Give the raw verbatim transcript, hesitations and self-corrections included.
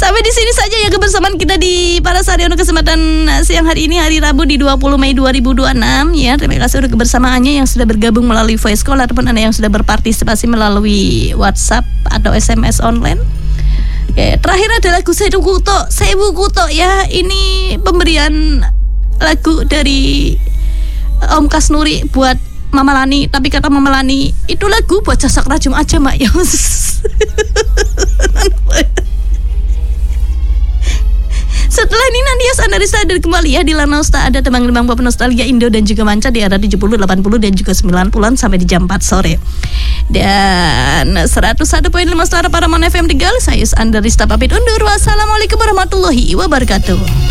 Sampai di sini saja ya kebersamaan kita di Para Saryono kesempatan siang hari ini, hari Rabu di dua puluh Mei dua ribu dua puluh enam ya. Terima kasih untuk kebersamaannya yang sudah bergabung melalui voice call ataupun Anda yang sudah berpartisipasi melalui WhatsApp atau S M S online. Oke, terakhir adalah lagu Sewu Kuto, Sewu Kuto ya. Ini pemberian lagu dari Om Kasnuri buat Mama Lani, tapi kata Mama Lani itu lagu buat Jasak Rajum aja mak ya. Setelah ini nanti ya Anda sadar kembali ya di Lanosta ada tembang-tembang pop nostalgia Indo dan juga manca di era tujuh puluh, delapan puluh dan juga sembilan puluhan sampai di jam empat sore. Dan seratus satu koma lima Suara Paramount F M Tegal. Saya Andrista pamit undur. Wassalamualaikum warahmatullahi wabarakatuh.